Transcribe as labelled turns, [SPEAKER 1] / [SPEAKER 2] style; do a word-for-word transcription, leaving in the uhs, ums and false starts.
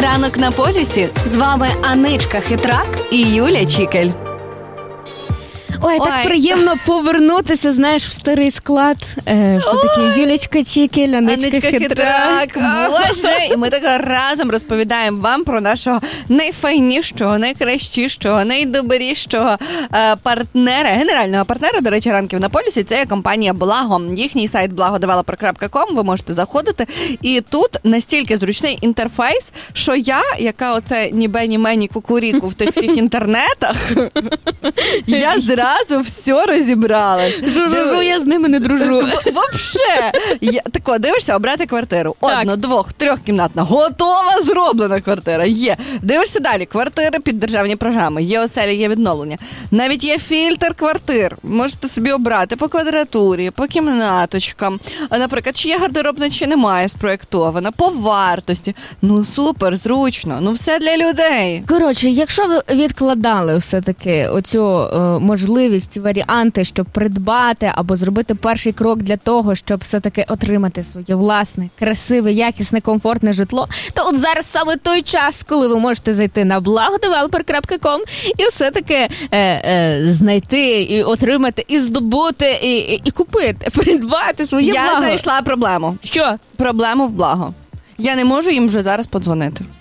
[SPEAKER 1] Ранок на полюсі.
[SPEAKER 2] З вами Аничка Хитрак
[SPEAKER 1] І Юля Чікель.
[SPEAKER 2] Ой, так
[SPEAKER 1] Ой.
[SPEAKER 2] приємно повернутися, знаєш, в старий склад. Е, все-таки Юлічка Чікель, Аничка,
[SPEAKER 1] Аничка
[SPEAKER 2] Хитрак.
[SPEAKER 1] Хитрак, боже. І ми так разом розповідаємо вам про нашого найфайнішого, найкращішого, найдобрішого е, партнера, генерального партнера, до речі, ранків на полюсі. Це є компанія Благо. Їхній сайт благо девелопер крапка ком, ви можете заходити. І тут настільки зручний інтерфейс, що я, яка оце ні-бе-ні-ме-ні кукуріку в тих всіх інтернетах, я зразу все розібралась.
[SPEAKER 2] Жу-жу-жу, я з ними не дружу.
[SPEAKER 1] Вообще. Я, тако, дивишся, обрати квартиру.
[SPEAKER 2] Так.
[SPEAKER 1] Одно, двох, трьохкімнатна. Готова, зроблена квартира. Є. Дивишся далі. Квартири під державні програми. Є оселя, є відновлення. Навіть є фільтр квартир. Можете собі обрати по квадратурі, по кімнаточкам. А, наприклад, чи є гардеробна, чи немає спроєктована, по вартості. Ну, супер, зручно. Ну, все для людей.
[SPEAKER 2] Коротше, якщо ви відкладали все-таки оцю е, можливість, варіанти, щоб придбати або зробити перший крок для того, щоб все-таки отримати своє власне, красиве, якісне, комфортне житло, то от зараз саме той час, коли ви можете зайти на благо девелопер крапка ком і все-таки е, е, знайти, і отримати, і здобути, і, і, і купити, придбати своє
[SPEAKER 1] Я
[SPEAKER 2] благо.
[SPEAKER 1] знайшла проблему.
[SPEAKER 2] Що?
[SPEAKER 1] Проблему в Благо. Я не можу їм вже зараз подзвонити.